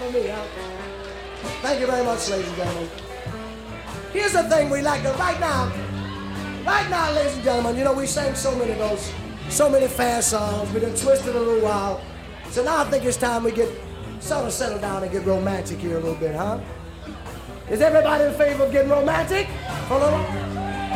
for me, huh? Thank you very much, ladies and gentlemen. Here's the thing we like to, right now, ladies and gentlemen, you know, we sang so many of those, so many fast songs, we done twisted a little while. So now I think it's time we get sort of settle down and get romantic here a little bit, huh? Is everybody in favor of getting romantic? For a little?